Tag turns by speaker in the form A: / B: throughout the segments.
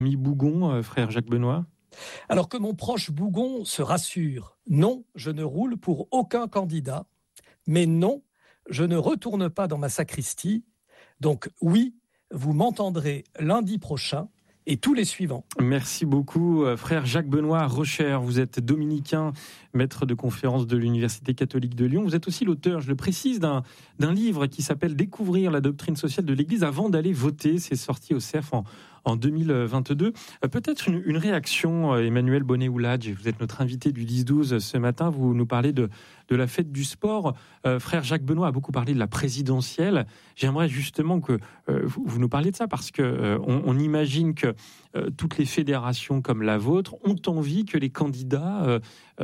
A: Mi Bougon, frère Jacques Benoît?
B: Alors que mon proche Bougon se rassure, non, je ne roule pour aucun candidat, mais non, je ne retourne pas dans ma sacristie. Donc oui, vous m'entendrez lundi prochain et tous les suivants.
A: Merci beaucoup, frère Jacques Benoît Rocher. Vous êtes dominicain, maître de conférence de l'Université catholique de Lyon. Vous êtes aussi l'auteur, je le précise, d'un livre qui s'appelle « Découvrir la doctrine sociale de l'Église avant d'aller voter ». C'est sorti au CERF en 2022. Peut-être une réaction, Emmanuel Bonnet-Ouladj. Vous êtes notre invité du 10-12 ce matin. Vous nous parlez de la fête du sport. Frère Jacques Benoît a beaucoup parlé de la présidentielle. J'aimerais justement que vous nous parliez de ça parce que on imagine que toutes les fédérations comme la vôtre ont envie que les candidats,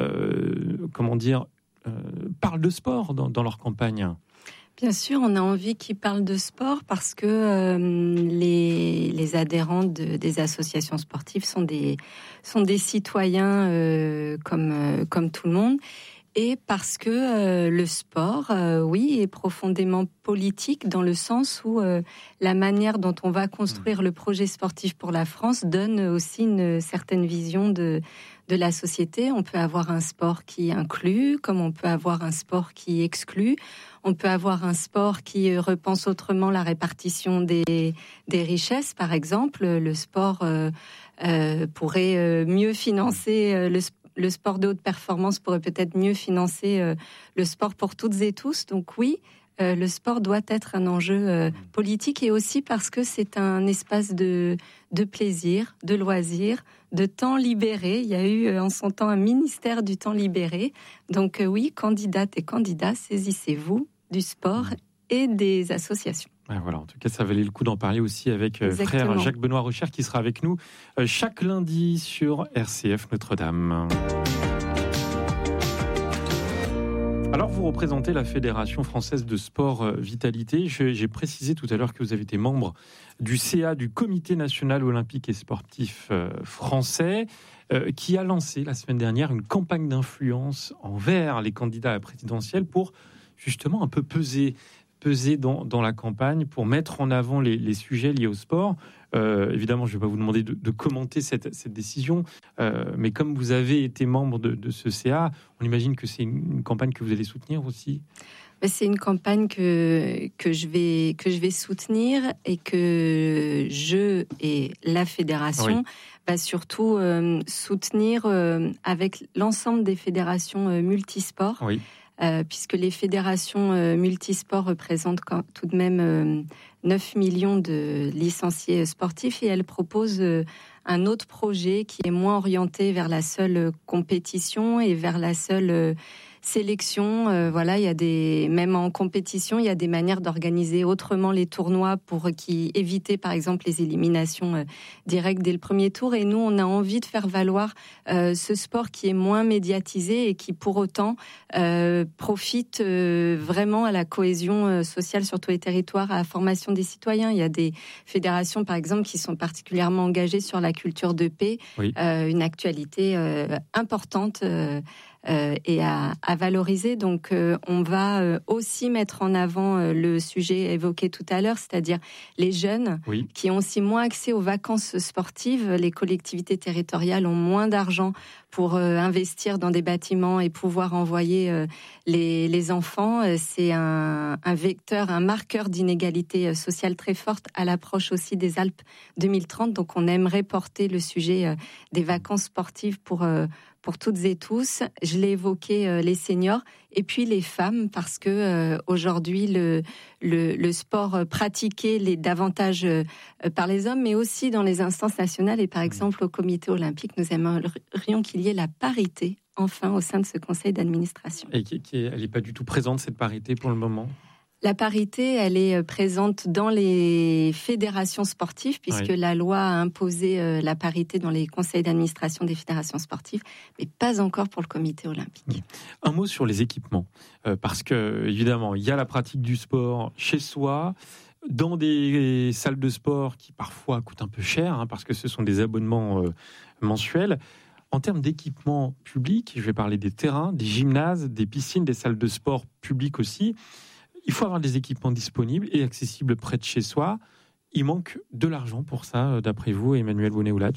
A: parlent de sport dans leur campagne.
C: Bien sûr, on a envie qu'ils parlent de sport parce que les adhérents des associations sportives sont des citoyens comme tout le monde. Et parce que le sport, oui, est profondément politique dans le sens où la manière dont on va construire le projet sportif pour la France donne aussi une certaine vision de la société. On peut avoir un sport qui inclut, comme on peut avoir un sport qui exclut. On peut avoir un sport qui repense autrement la répartition des richesses, par exemple. Le sport pourrait mieux financer le sport de haute performance pourrait peut-être mieux financer le sport pour toutes et tous. Donc oui, le sport doit être un enjeu politique et aussi parce que c'est un espace de plaisir, de loisir, de temps libéré. Il y a eu en son temps un ministère du temps libéré. Donc oui, candidates et candidats, saisissez-vous du sport et des associations.
A: Voilà, en tout cas, ça valait le coup d'en parler aussi avec frère Jacques Benoît Rocher qui sera avec nous chaque lundi sur RCF Notre-Dame. Alors, vous représentez la Fédération française de sport Vitalité. J'ai précisé tout à l'heure que vous avez été membre du CA, du Comité national olympique et sportif français, qui a lancé la semaine dernière une campagne d'influence envers les candidats à la présidentielle pour justement un peu peser dans la campagne pour mettre en avant les sujets liés au sport. Évidemment, je ne vais pas vous demander de commenter cette décision, mais comme vous avez été membre de ce CA, on imagine que c'est une campagne que vous allez soutenir aussi.
C: C'est une campagne que je vais soutenir et que je et la fédération va surtout soutenir avec l'ensemble des fédérations multisports. Oui. Puisque les fédérations multisports représentent tout de même 9 millions de licenciés sportifs et elles proposent un autre projet qui est moins orienté vers la seule compétition et vers la seule sélection. Il y a même en compétition, il y a des manières d'organiser autrement les tournois pour éviter, par exemple, les éliminations directes dès le premier tour. Et nous, on a envie de faire valoir ce sport qui est moins médiatisé et qui, pour autant, profite vraiment à la cohésion sociale sur tous les territoires, à la formation des citoyens. Il y a des fédérations, par exemple, qui sont particulièrement engagées sur la culture de paix, une actualité importante et à valoriser. Donc, on va aussi mettre en avant le sujet évoqué tout à l'heure, c'est-à-dire les jeunes qui ont aussi moins accès aux vacances sportives. Les collectivités territoriales ont moins d'argent pour investir dans des bâtiments et pouvoir envoyer les enfants. C'est un vecteur, un marqueur d'inégalité sociale très forte à l'approche aussi des Alpes 2030. Donc, on aimerait porter le sujet des vacances sportives pour toutes et tous. Je l'ai évoqué, les seniors et puis les femmes, parce que aujourd'hui le sport pratiqué l'est davantage par les hommes, mais aussi dans les instances nationales et par exemple au comité olympique, nous aimerions qu'il y ait la parité enfin au sein de ce conseil d'administration.
A: Et elle n'est pas du tout présente, cette parité, pour le moment ?
C: La parité, elle est présente dans les fédérations sportives, puisque la loi a imposé la parité dans les conseils d'administration des fédérations sportives, mais pas encore pour le comité olympique.
A: Un mot sur les équipements, parce que évidemment, il y a la pratique du sport chez soi, dans des salles de sport qui parfois coûtent un peu cher, parce que ce sont des abonnements mensuels. En termes d'équipements publics, je vais parler des terrains, des gymnases, des piscines, des salles de sport publiques aussi. Il faut avoir des équipements disponibles et accessibles près de chez soi. il manque de l'argent pour ça, d'après vous, Emmanuel Bounet-Oulad?